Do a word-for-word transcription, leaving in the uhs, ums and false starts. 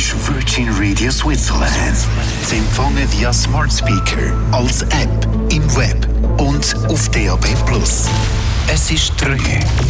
ist Virgin Radio Switzerland. Sie empfangen via Smart Speaker, als App, im Web und auf D A B plus. Es ist drei